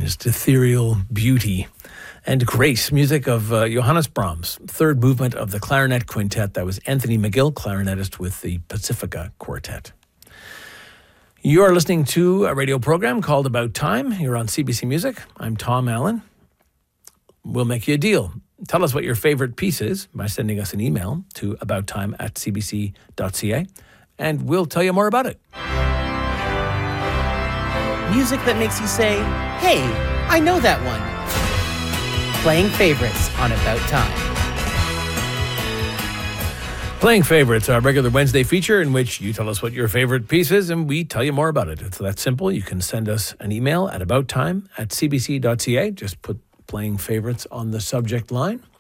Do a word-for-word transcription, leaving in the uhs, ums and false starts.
just ethereal beauty and grace. Music of uh, Johannes Brahms, third movement of the clarinet quintet. That was Anthony McGill, clarinetist with the Pacifica Quartet. You are listening to a radio program called About Time. You're on C B C Music. I'm Tom Allen. We'll make you a deal. Tell us what your favorite piece is by sending us an email to abouttime at c b c dot c a, and we'll tell you more about it. Music that makes you say, hey, I know that one. Playing favorites on About Time. Playing Favorites, our regular Wednesday feature in which you tell us what your favorite piece is and we tell you more about it. It's that simple. You can send us an email at abouttime at c b c dot c a. Just put Playing Favorites on the subject line.